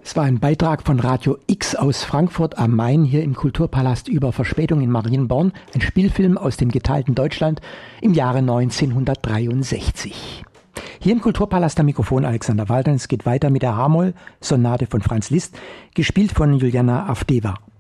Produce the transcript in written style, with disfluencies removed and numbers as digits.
Es war ein Beitrag von Radio X aus Frankfurt am Main hier im Kulturpalast über Verspätung in Marienborn, ein Spielfilm aus dem geteilten Deutschland im Jahre 1963. Hier im Kulturpalast am Mikrofon Alexander Waldern. Es geht weiter mit der H-Moll-Sonate von Franz Liszt, gespielt von Juliana Avdeva.